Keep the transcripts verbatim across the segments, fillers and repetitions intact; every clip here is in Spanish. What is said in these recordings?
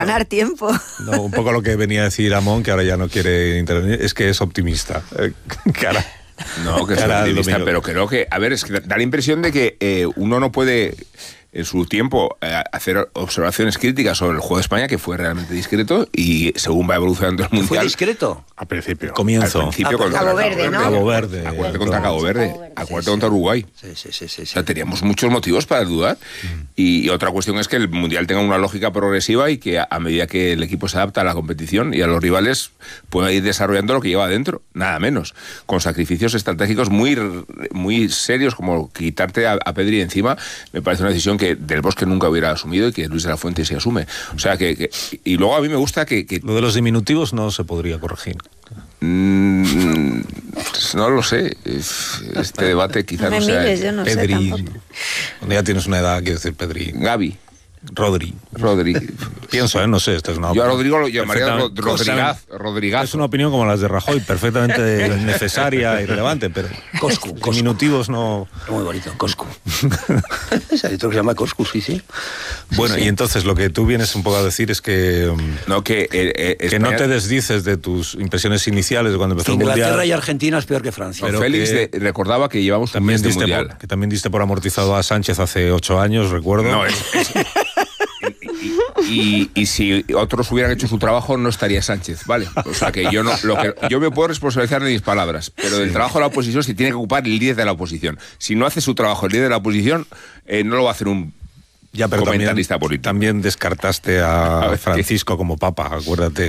Ganar tiempo. No, un poco lo que venía a decir Amón, que ahora ya no quiere intervenir, es que es optimista. Eh, cara. No, que es optimista, pero creo que, a ver, es que da la impresión de que eh, uno no puede en su tiempo eh, hacer observaciones críticas sobre el juego de España, que fue realmente discreto, y según va evolucionando el Mundial... ¿Fue discreto? Al principio. Comienzo. Al principio a, contra Cabo Verde, ¿no? Cabo Verde. Acuérdate contra Cabo Verde. Acuérdate sí, contra Uruguay. Sí, sí, sí, sí, sí. O sea, teníamos muchos motivos para dudar. Mm. Y, y otra cuestión es que el Mundial tenga una lógica progresiva y que a, a medida que el equipo se adapta a la competición y a los rivales pueda ir desarrollando lo que lleva adentro. Nada menos. Con sacrificios estratégicos muy, muy serios, como quitarte a, a Pedri encima, me parece una decisión que Del Bosque nunca hubiera asumido y que Luis de la Fuente se asume. O sea, que... que y luego a mí me gusta que, que... Lo de los diminutivos no se podría corregir. Mm, no lo sé. Este debate quizás no, no sea... Mires, yo no Pedri. Sé tampoco. Cuando ya tienes una edad, quiero decir Pedri. Gavi. Rodri. Rodri. Pienso, ¿eh? No sé, esta es una Yo opinión. a Rodrigo lo llamaría Rodrigaz. Rodrigaz. Es una opinión como las de Rajoy, perfectamente necesaria y relevante, pero Coscu, Coscu. Diminutivos no... Muy bonito, Coscu. Ese editor que se llama Coscu, sí, sí. Bueno, sí, sí. Y entonces lo que tú vienes un poco a decir es que... No, que... Eh, eh, que España... no te desdices de tus impresiones iniciales de cuando empezó Inglaterra el Mundial. y Argentina es peor que Francia. Pero Félix de, recordaba que llevamos también un mes de diste Mundial. Por, que también diste por amortizado a Sánchez hace ocho años, recuerdo. No, es... es... Y, y, y si otros hubieran hecho su trabajo, no estaría Sánchez, ¿vale? O sea que yo no, lo que yo me puedo responsabilizar de mis palabras, pero del trabajo de la oposición se tiene que ocupar el líder de la oposición. Si no hace su trabajo el líder de la oposición, eh, no lo va a hacer un ya, pero comentarista también, político. También descartaste a, a ver, Francisco ¿qué? Como papa, acuérdate.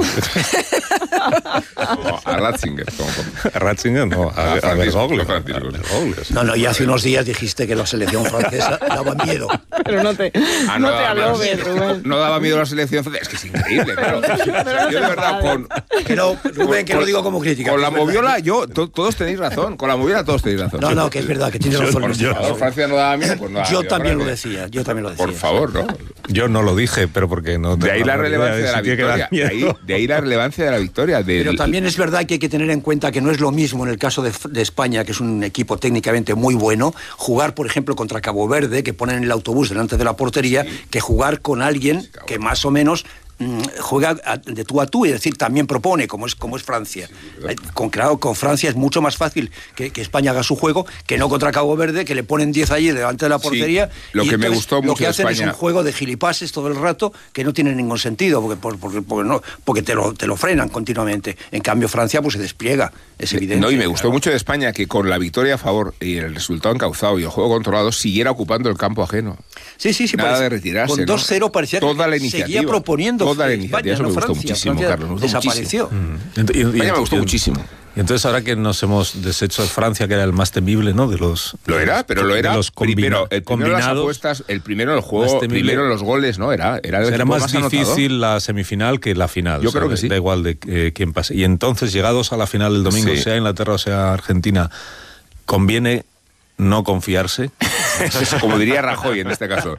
No, a Ratzinger. Como a Ratzinger no, a, a, a Bergoglio. No, no, y hace unos días dijiste que la selección francesa daba miedo. Pero no te, ah, no no te habló bien, Rubén. No daba miedo la selección francesa. Es que es increíble, claro. Pero no yo de verdad, con... Que no, Rubén, que con, lo digo como crítica. Con la moviola, yo, to, todos tenéis razón. Con la moviola todos tenéis razón. No, no, que es verdad, que tienes razón. Por yo, favor, Francia no daba miedo, pues no daba Yo miedo, también Francia. lo decía, yo también lo decía. Por favor, ¿no? Yo no lo dije, pero porque no... De ahí la relevancia de, de la victoria. De ahí, de ahí la relevancia de la victoria. Del... Pero también es verdad que hay que tener en cuenta que no es lo mismo en el caso de, de España, que es un equipo técnicamente muy bueno, jugar, por ejemplo, contra Cabo Verde, que ponen el autobús delante de la portería, sí. que jugar con alguien que más o menos juega de tú a tú, y es decir, también propone, como es como es Francia. Sí, con, claro, con Francia es mucho más fácil que, que España haga su juego que no contra Cabo Verde, que le ponen diez allí delante de la portería. Sí, lo y que me gustó lo mucho que hacen de España... es un juego de gilipases todo el rato que no tiene ningún sentido, porque, porque, porque, no, porque te, lo, te lo frenan continuamente. En cambio, Francia pues se despliega, es evidente. No, y me gustó claro. mucho de España que con la victoria a favor y el resultado encauzado y el juego controlado siguiera ocupando el campo ajeno. Sí, sí, sí. Nada parece, de retirarse. Con dos cero ¿no? parecía toda que la iniciativa, seguía proponiendo toda la España, iniciativa. Eso no me gustó Francia. muchísimo, Francia Carlos. Me gustó desapareció. Muchísimo. Y, y, España y, me gustó y, muchísimo. Y entonces ahora que nos hemos deshecho de Francia, que era el más temible, ¿no? De los lo era, los, pero lo era. Los primero, el primero las apuestas, el primero el juego, primero los goles, ¿no? Era, era, el era más, más difícil la semifinal que la final. Yo o sea, creo que sí. Da igual de eh, quién pase. Y entonces, llegados a la final del domingo, sí. sea Inglaterra o sea Argentina, conviene no confiarse. Eso, como diría Rajoy en este caso.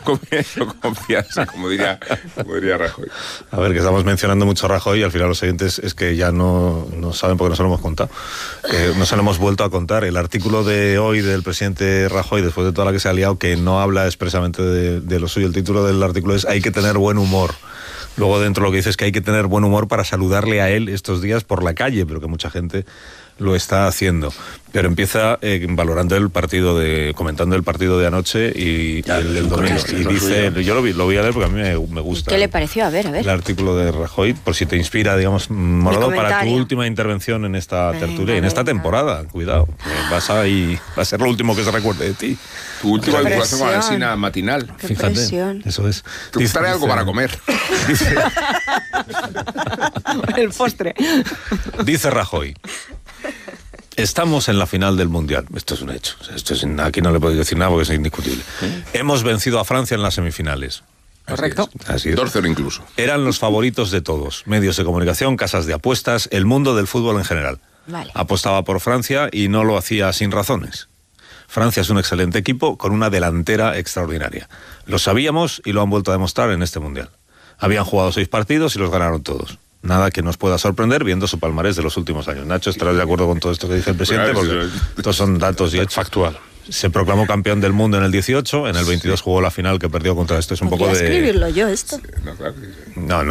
Confiarse, como diría, como diría Rajoy. A ver, que estamos mencionando mucho a Rajoy y al final los oyentes es que ya no, no saben porque no se lo hemos contado. Eh, no se lo hemos vuelto a contar. El artículo de hoy del presidente Rajoy, después de toda la que se ha liado, que no habla expresamente de, de lo suyo. El título del artículo es "Hay que tener buen humor". Luego dentro lo que dice es que hay que tener buen humor para saludarle a él estos días por la calle, pero que mucha gente lo está haciendo. Pero empieza eh, valorando el partido de, comentando el partido de anoche y, ya, y el del domingo. Y dice, yo lo vi, lo voy a leer porque a mí me, me gusta. ¿Qué le pareció? A ver, a ver. El artículo de Rajoy, por si te inspira, digamos, Morado, para tu última intervención en esta venga, tertulia, en esta temporada. Cuidado, vas a, y va a ser lo último que se recuerde de ti. Tu última vinculación con la Alsina matinal. Qué Fíjate, presión. Eso es. Te gustaré algo para comer. Dice, el postre. Dice Rajoy: estamos en la final del Mundial. Esto es un hecho. Esto es, aquí no le podéis decir nada porque es indiscutible. ¿Sí? Hemos vencido a Francia en las semifinales. Correcto. Así es. dos cero incluso. Eran los favoritos de todos. Medios de comunicación, casas de apuestas, el mundo del fútbol en general. Vale. Apostaba por Francia y no lo hacía sin razones. Francia es un excelente equipo con una delantera extraordinaria. Lo sabíamos y lo han vuelto a demostrar en este Mundial. Habían jugado seis partidos y los ganaron todos. Nada que nos pueda sorprender viendo su palmarés de los últimos años. Nacho, estarás de acuerdo con todo esto que dice el presidente, porque estos son datos y hechos. Factual. Se proclamó campeón del mundo en el dieciocho, en el veintidós jugó la final que perdió contra esto. Es un poco Podría de... escribirlo yo esto. No, claro. No,